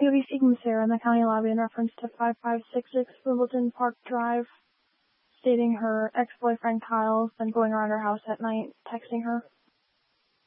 WC from Sarah in the county lobby in reference to 5566 Wimbledon Park Drive, stating her ex-boyfriend Kyle's been going around her house at night, texting her.